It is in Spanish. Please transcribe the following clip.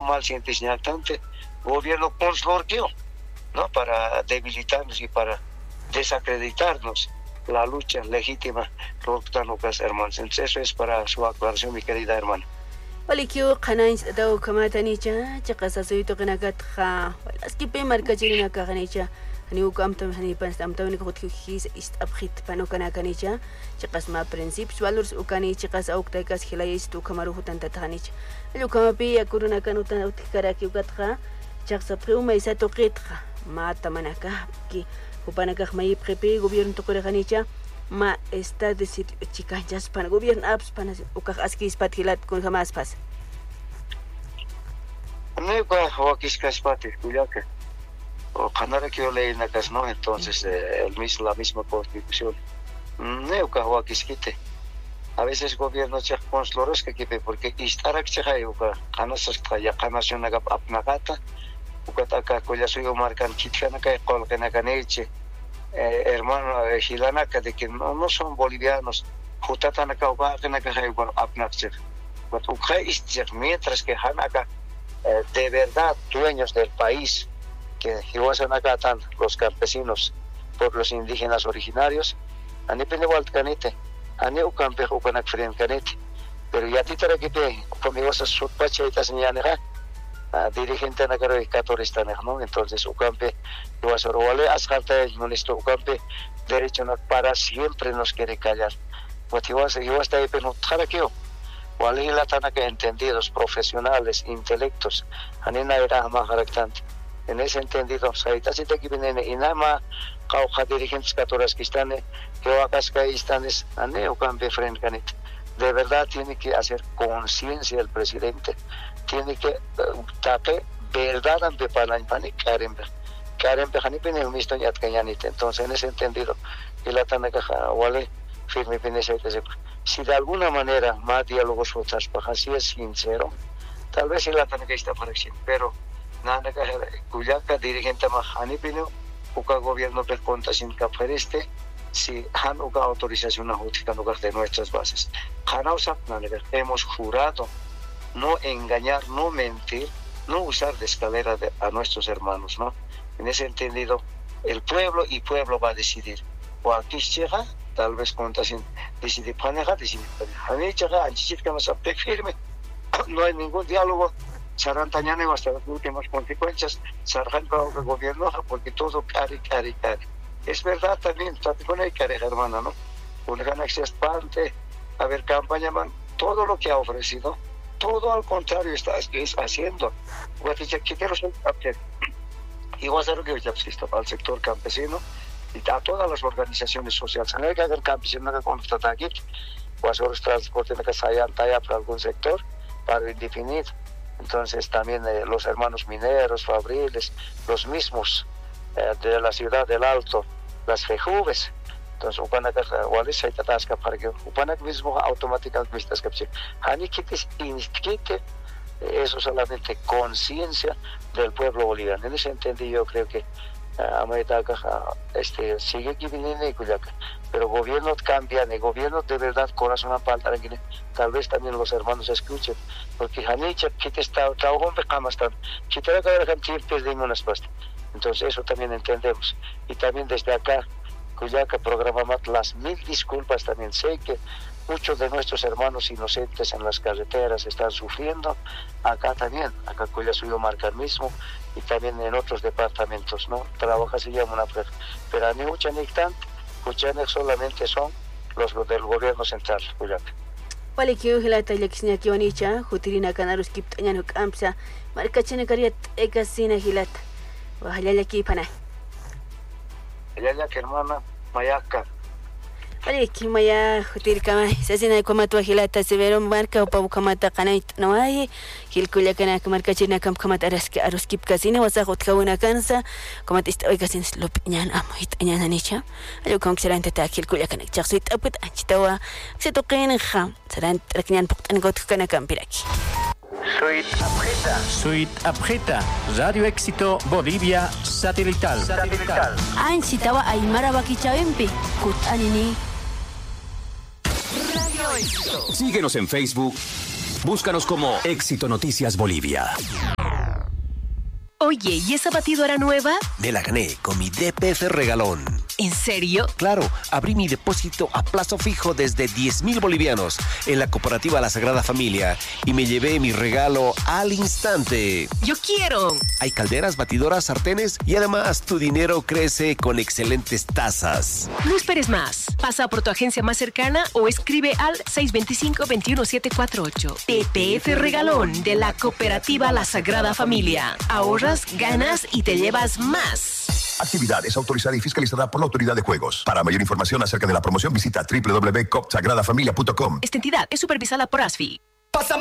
mal sientes tanto gobierno consorcio, ¿no? Para debilitarnos y para desacreditarnos la lucha legítima los hermanos. Entonces eso es para su aclaración, mi querida hermana. Walikyo qanains daw kamatanicha chaqasasuyto qinakatqa walaskipi markachirina kaqanicha haniukamtam hanipanstamtawni qutjis istabkhit panokanakanicha chaqasma principios valores ukani chaqas auktaykas hilayis tu kamaruhu tantatanicha alukamapi yakuruna kanutan utkaraki ukatqa chaqsapqiuma isato qitqa mata manaka ki upanakaq mayipqipi gobierno toqoraqanicha ma está decir chicanchas para gobierno apps para ukaq askis pathilat kun jamás pas Neka wakiskas patis kuyaka o canara que yo leí en la casa, ¿no? Entonces la misma constitución neuka wakiskite a veces gobierno chaq consloros que porque istarak chaqay uka qanasas ya qanasionaga apnagata ukataka collasuyo marcan kitkanaka qolqanakaneiche hermano Gilanaka de que no son bolivianos, Jutatanaka Ubakanaka Apnakcher, mientras que Hanaka de verdad dueños del país, que Hiwasanaka tan los campesinos, pueblos indígenas originarios, Anipene Waltkanite, Aneukampe Ukanak Frien Canete, pero ya titara que pe, conmigo se surpacha y taseñanera. Dirigente na karo ikatorista no, entonces ukampe iwasorowale askarta el ministro ukampe derecho para siempre nos quiere callar motivas está ahí pero tarakio wale la tana que entendidos profesionales intelectos anina era más haractante en ese entendido saita si te viene inama cauja dirigentes katoras que están que wakasca están ane ukampe frente canit de verdad tiene que hacer conciencia el presidente tiene que tape verdad ante Palañpani Karembe Hani pene umisto yatkañanite. Entonces en ese entendido y la tanaka wale firme pene si de alguna manera más diálogos otras pajas si es sincero tal vez si la tanaka está para acción pero nada que kuyaka dirigente más Hani pene uka gobierno per conta sin cafereste si han uka autorización a lugar de nuestras bases Hanausa hemos jurado no engañar, no mentir, no usar de escalera a nuestros hermanos, ¿no? En ese entendido, el pueblo va a decidir. O aquí llega, tal vez cuando decide paneja, decide firme. No hay ningún diálogo. Serán tañanes hasta las últimas consecuencias. Serán para el gobierno, porque todo cari. Es verdad también, con el cari, hermana, ¿no? Una ganancia parte, a ver, campaña, todo lo que ha ofrecido. Todo al contrario está haciendo. Igual al sector campesino y a todas las organizaciones sociales. En el caso del campesino que constata aquí, los transportes que se hayan tallado para algún sector, para indefinir. Entonces también los hermanos mineros, fabriles, los mismos de la ciudad del Alto, las FEJUVES. Entonces, upanak wale se tatasca para que upanak mismo automáticamente vistas que hani kitis inscrite eso solamente conciencia del pueblo boliviano. En ese sentido yo creo que sigue que viene pero gobierno cambian, el gobierno de verdad corazón a falta tal vez también los hermanos escuchen porque hani kitis está trabajando pecamas tan kitara cada vez perdimos unas pastas. Entonces eso también entendemos y también desde acá Cuyaca programa las 1000 disculpas también. Sé que muchos de nuestros hermanos inocentes en las carreteras están sufriendo. Acá también, acá Cuya suyo marca mismo y también en otros departamentos, ¿no? Trabaja se llama una prueba. Pero a mí Uchanictan, Uchanek solamente son los del gobierno central, Cuyaca. Vale, que hilata yaksina kiwanicha, jutirina kanarus kiptañano kamsa, marcachene kariat ekasina hilata. Wahalala kipana. Yaya que hermana Mayaca. Vale, que maya jutir kama sasina como tu hilata severo marca o pau kamata kanait no hay hilkuya kana marca china kam kamata arus kip kasina wasa hotkauna kansa como te estoy kasin lopiñan amoit añana nicha ayo con serante ta hilkuya kana chaqsit aput anchitawa se toqin kha serant rakñan puqtan got kana kampiraki. Suite Aprieta, Radio Éxito Bolivia Satelital. Anchitawa aymara bakichawempi kut anini. Radio Éxito. Síguenos en Facebook. Búscanos como Éxito Noticias Bolivia. Oye, ¿y esa batidora nueva? Me la gané con mi DPF regalón. ¿En serio? Claro, abrí mi depósito a plazo fijo desde 10,000 bolivianos en la cooperativa La Sagrada Familia y me llevé mi regalo al instante. ¡Yo quiero! Hay calderas, batidoras, sartenes y además tu dinero crece con excelentes tasas. No esperes más. Pasa por tu agencia más cercana o escribe al 625-21748. DPF regalón de la cooperativa La Sagrada Familia. Ahorras, ganas y te llevas más. Actividad es autorizada y fiscalizada por la Autoridad de Juegos. Para mayor información acerca de la promoción, visita www.copsagradafamilia.com. Esta entidad es supervisada por ASFI.